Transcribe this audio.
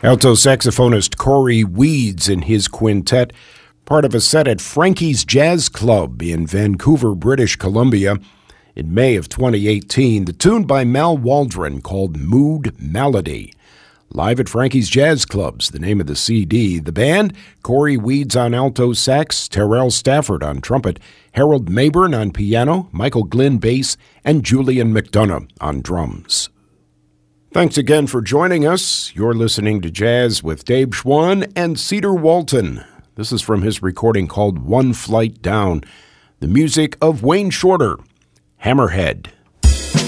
Alto saxophonist Corey Weeds and his quintet, part of a set at Frankie's Jazz Club in Vancouver, British Columbia. In May of 2018, the tune by Mal Waldron called Mood Malady. Live at Frankie's Jazz Club's the name of the CD. The band, Corey Weeds on alto sax, Terrell Stafford on trumpet, Harold Mayburn on piano, Michael Glynn bass, and Julian McDonough on drums. Thanks again for joining us. You're listening to Jazz with Dave Schwann and Cedar Walton. This is from his recording called One Flight Down. The music of Wayne Shorter, Hammerhead.